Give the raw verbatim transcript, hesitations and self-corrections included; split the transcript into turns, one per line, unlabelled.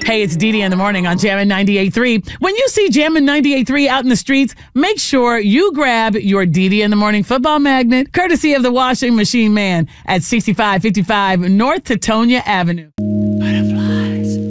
Hey, it's Dee Dee in the morning on Jammin' ninety-eight point three. When you see Jammin' ninety-eight point three out in the streets, make sure you grab your Dee Dee in the morning football magnet, courtesy of the washing machine man at sixty-five fifty-five North Tetonia Avenue.